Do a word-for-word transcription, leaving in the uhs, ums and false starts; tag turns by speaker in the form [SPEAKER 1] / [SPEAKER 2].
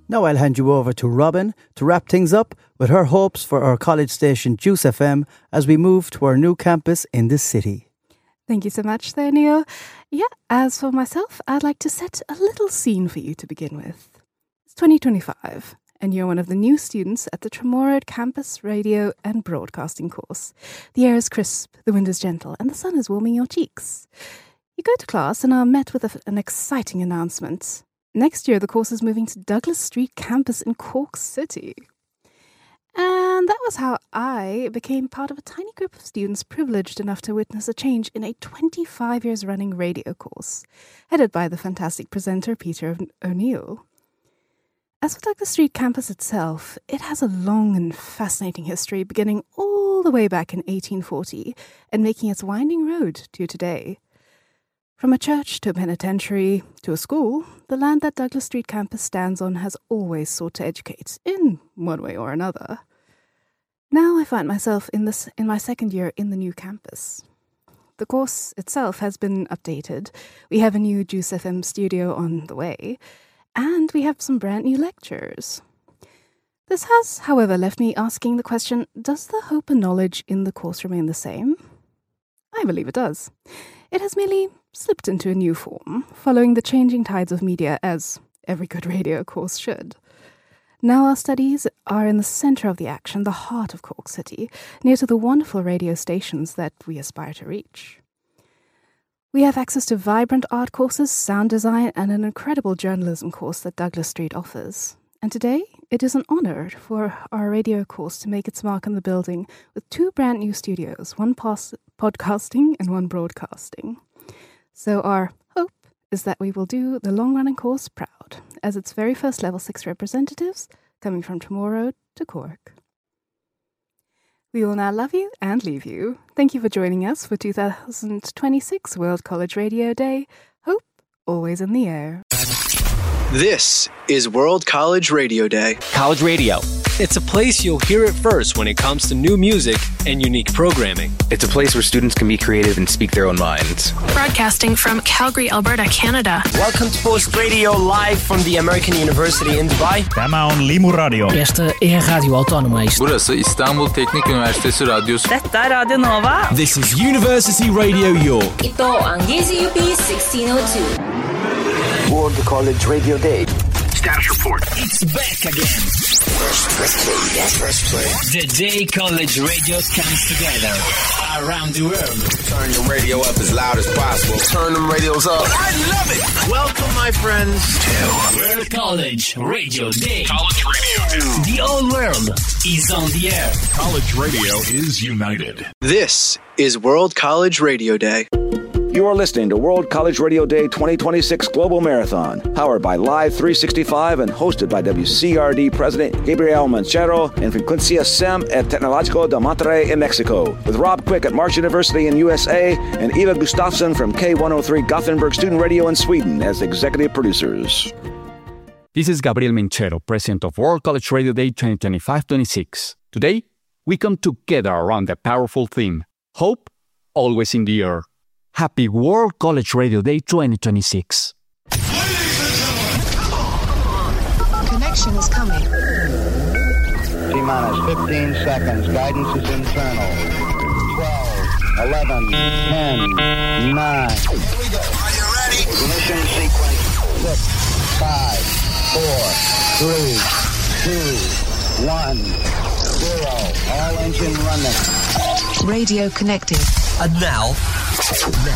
[SPEAKER 1] Now I'll hand you over to Robin to wrap things up with her hopes for our college station Juice F M as we move to our new campus in the city.
[SPEAKER 2] Thank you so much there, Neil. Yeah, as for myself, I'd like to set a little scene for you to begin with. It's twenty twenty-five, and you're one of the new students at the Tremorod Campus Radio and Broadcasting course. The air is crisp, the wind is gentle, and the sun is warming your cheeks. You go to class and are met with a, an exciting announcement. Next year, the course is moving to Douglas Street campus in Cork City. And that was how I became part of a tiny group of students privileged enough to witness a change in a twenty-five years running radio course, headed by the fantastic presenter Peter O'Neill. As for Douglas Street campus itself, it has a long and fascinating history beginning all the way back in eighteen forty and making its winding road to today. From a church to a penitentiary to a school, the land that Douglas Street campus stands on has always sought to educate, in one way or another. Now I find myself in this in my second year in the new campus. The course itself has been updated. We have a new Juice F M studio on the way, and we have some brand new lectures. This has, however, left me asking the question, does the hope and knowledge in the course remain the same? I believe it does. It has merely slipped into a new form, following the changing tides of media as every good radio course should. Now our studies are in the centre of the action, the heart of Cork City, near to the wonderful radio stations that we aspire to reach. We have access to vibrant art courses, sound design, and an incredible journalism course that Douglas Street offers. And today, it is an honour for our radio course to make its mark in the building with two brand new studios, one pos- podcasting and one broadcasting. So our hope is that we will do the long-running course proud, as its very first Level six representatives coming from Tremorod to Cork. We will now love you and leave you. Thank you for joining us for two thousand twenty-six World College Radio Day. Hope always in the air.
[SPEAKER 3] This is World College Radio Day.
[SPEAKER 4] College Radio. It's a place you'll hear it first when it comes to new music and unique programming.
[SPEAKER 5] It's a place where students can be creative and speak their own minds.
[SPEAKER 6] Broadcasting from Calgary, Alberta, Canada.
[SPEAKER 7] Welcome to Post Radio live from the American University in Dubai.
[SPEAKER 8] Tämä on Limu Radio.
[SPEAKER 9] Este e Radio Autonomous.
[SPEAKER 10] Burası İstanbul Teknik Üniversitesi Radyosu.
[SPEAKER 11] Detta Radio Nova.
[SPEAKER 12] This is University Radio York.
[SPEAKER 13] Ito ang D Z U P sixteen oh two.
[SPEAKER 14] World College Radio Day.
[SPEAKER 12] Status report.
[SPEAKER 15] It's back again.
[SPEAKER 16] Press, press play. Yeah, press play.
[SPEAKER 15] The day college radio comes together around the world.
[SPEAKER 16] Turn your radio up as loud as possible. Turn them radios up.
[SPEAKER 15] I love it.
[SPEAKER 17] Welcome, my friends,
[SPEAKER 15] to World College Radio Day.
[SPEAKER 10] College Radio Day.
[SPEAKER 15] The whole world is on the air.
[SPEAKER 10] College radio is united.
[SPEAKER 3] This is World College Radio Day.
[SPEAKER 18] You are listening to World College Radio Day twenty twenty-six Global Marathon, powered by Live three sixty-five and hosted by W C R D President Gabriel Manchero and Frecuencia S E M at Tecnológico de Monterrey in Mexico, with Rob Quick at March University in U S A and Eva Gustafsson from K one oh three Gothenburg Student Radio in Sweden as executive producers.
[SPEAKER 19] This is Gabriel Manchero, President of World College Radio Day twenty twenty-five twenty-six. Today, we come together around the powerful theme, Hope, Always in the Air. Happy World College Radio Day twenty twenty-six.
[SPEAKER 20] Connection is coming.
[SPEAKER 16] T-minus fifteen seconds. Guidance is internal. twelve, eleven, ten, nine.
[SPEAKER 20] Here we go.
[SPEAKER 16] Are you ready? Ignition sequence. six, five, four, three, two, one, zero. All engine running.
[SPEAKER 20] Radio connected.
[SPEAKER 7] And now, now,